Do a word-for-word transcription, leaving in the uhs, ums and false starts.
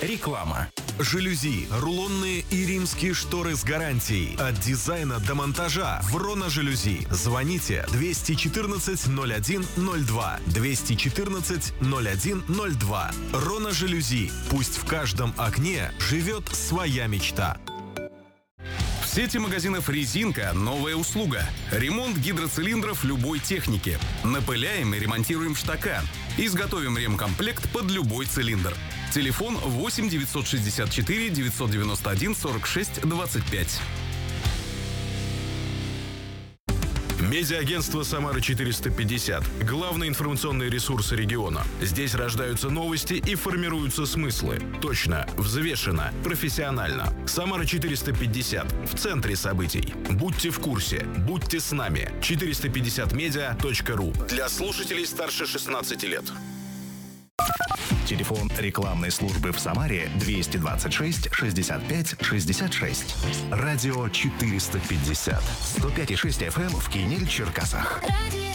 Реклама. Жалюзи, рулонные и римские шторы с гарантией. От дизайна до монтажа. Врона жалюзи. Звоните двести четырнадцать ноль один ноль два. двести четырнадцать ноль один ноль два. Рона жалюзи. Пусть в каждом окне живет своя мечта. В сети магазинов «Резинка» новая услуга. Ремонт гидроцилиндров любой техники. Напыляем и ремонтируем штока. Изготовим ремкомплект под любой цилиндр. Телефон восемь девятьсот шестьдесят четыре девятьсот девяносто один сорок шесть двадцать пять. Медиаагентство «Самара четыреста пятьдесят». Главный информационный ресурс региона. Здесь рождаются новости и формируются смыслы. Точно, взвешенно, профессионально. «Самара четыреста пятьдесят». В центре событий. Будьте в курсе. Будьте с нами. четыреста пятьдесят медиа точка ру. Для слушателей старше шестнадцати лет. Телефон рекламной службы в Самаре двести двадцать шесть шестьдесят пять шестьдесят шесть. Радио четыреста пятьдесят. сто пять и шесть эф эм в Кинель, Черкасах. Радио